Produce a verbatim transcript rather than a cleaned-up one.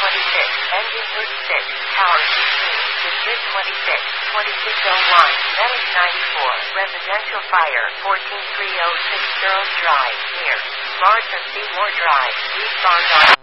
twenty-six, engine thirty-six, power sixteen, district twenty-six, twenty-six oh one, medic ninety-four, residential fire, fourteen three oh six Girls Drive, near Larson Seymour Drive, respond on